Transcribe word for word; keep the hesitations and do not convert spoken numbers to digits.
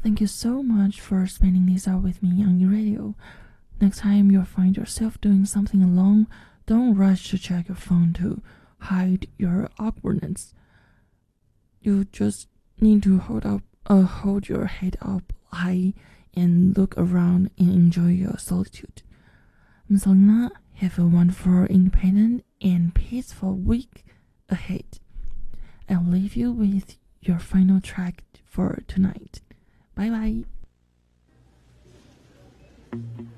Thank you so much for spending this hour with me on your radio. Next time you find yourself doing something alone, don't rush to check your phone to hide your awkwardness. You just need to hold up, uh, hold your head up high and look around and enjoy your solitude. I'm Selena. Have a wonderful, independent, and peaceful week ahead. I'll leave you with your final track for tonight. Bye bye.